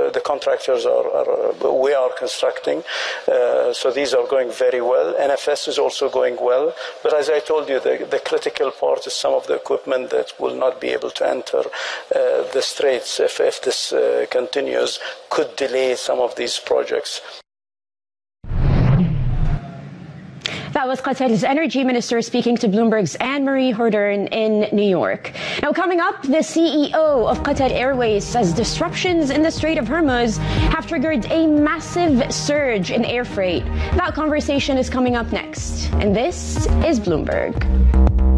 the contractors we are constructing. So these are going very well. NFS is also going well. But as I told you, the critical part is some of the equipment that will not be able to enter the straits if this continues, could delay some of these projects. That was Qatar's Energy Minister speaking to Bloomberg's Anne-Marie Hordern in New York. Now, coming up, the CEO of Qatar Airways says disruptions in the Strait of Hormuz have triggered a massive surge in air freight. That conversation is coming up next. And this is Bloomberg.